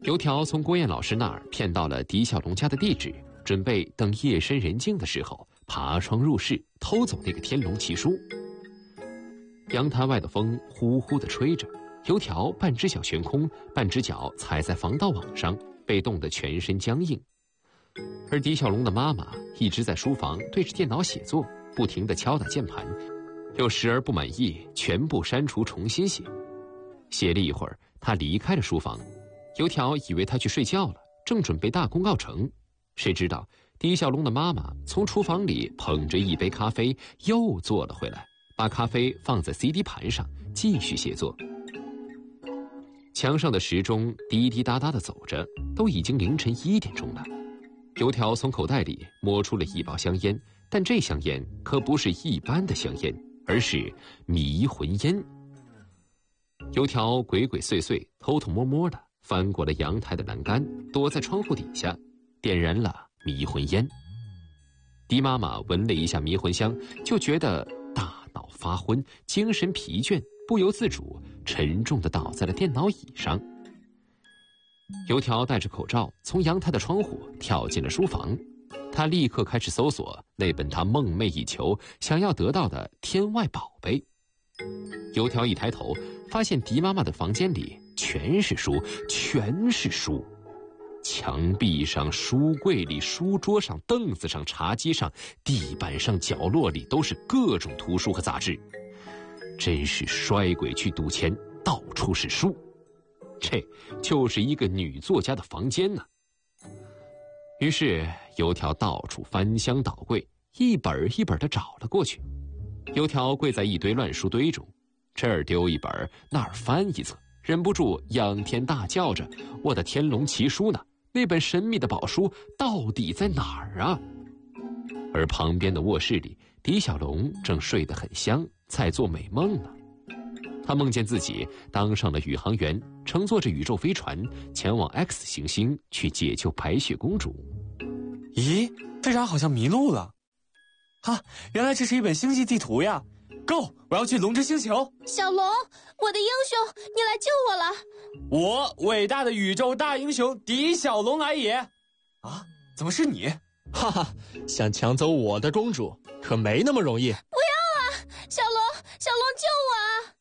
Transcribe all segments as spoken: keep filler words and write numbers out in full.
油条从郭燕老师那儿骗到了狄小龙家的地址，准备等夜深人静的时候爬窗入室偷走那个天龙奇书。阳台外的风呼呼地吹着，油条半只脚悬空，半只脚踩在防盗网上，被冻得全身僵硬。而狄小龙的妈妈一直在书房对着电脑写作，不停地敲打键盘，又时而不满意，全部删除重新写。写了一会儿，他离开了书房。油条以为他去睡觉了，正准备大功告成，谁知道狄小龙的妈妈从厨房里捧着一杯咖啡又坐了回来，把咖啡放在 C D 盘上继续写作。墙上的时钟滴滴答答地走着，都已经凌晨一点钟了。油条从口袋里摸出了一包香烟，但这香烟可不是一般的香烟，而是迷魂烟。油条鬼鬼祟祟偷偷摸摸的翻过了阳台的栏杆，躲在窗户底下点燃了迷魂烟。狄妈妈闻了一下迷魂香，就觉得大脑发昏，精神疲倦，不由自主沉重地倒在了电脑椅上。油条戴着口罩从阳台的窗户跳进了书房，他立刻开始搜索那本他梦寐以求想要得到的天外宝贝。油条一抬头，发现狄妈妈的房间里全是书，全是书，墙壁上、书柜里、书桌上、凳子上、茶几上、地板上、角落里都是各种图书和杂志，真是衰鬼去赌钱，到处是书。这就是一个女作家的房间呢、啊。于是油条到处翻箱倒柜，一本一本地找了过去。油条跪在一堆乱书堆中，这儿丢一本，那儿翻一册，忍不住仰天大叫着：“我的天龙奇书呢？那本神秘的宝书到底在哪儿啊？”而旁边的卧室里，狄小龙正睡得很香，在做美梦呢。他梦见自己当上了宇航员，乘坐着宇宙飞船前往 X 行星去解救白雪公主。 咦，飞船好像迷路了。啊，原来这是一本星际地图呀 ！Go， 我要去龙之星球。 小龙，我的英雄，你来救我了！ 我伟大的宇宙大英雄狄小龙来也！啊，怎么是你？ 哈哈，想抢走我的公主可没那么容易。 不要啊，小龙，小龙救我啊！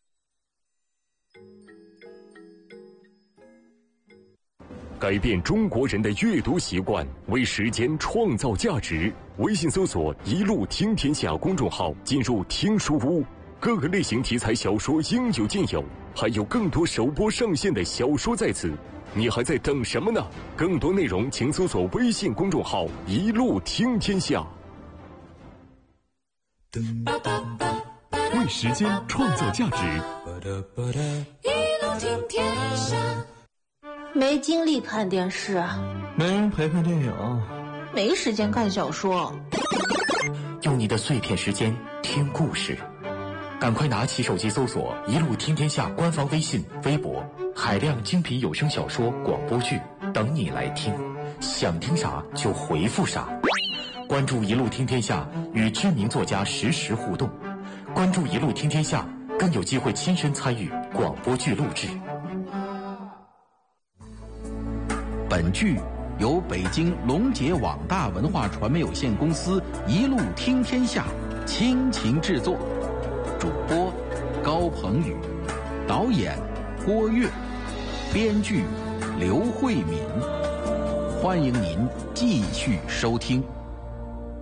改变中国人的阅读习惯，为时间创造价值。微信搜索“一路听天下”公众号，进入听书屋，各个类型题材小说应有尽有，还有更多首播上线的小说在此。你还在等什么呢？更多内容请搜索微信公众号“一路听天下”。为时间创造价值， 一路听天下。 没精力看电视， 没人陪看电影， 没时间看小说。 用你的碎片时间听故事，赶快拿起手机搜索“一路听天下”官方微信、微博，海量精品有声小说、广播剧等你来听，想听啥就回复啥。关注“一路听天下”，与知名作家实时互动。关注“一路听天下”，更有机会亲身参与广播剧录制。 本剧由北京龙杰网大文化传媒有限公司一路听天下倾情制作，主播高鹏宇，导演郭跃，编剧刘慧敏。欢迎您继续收听。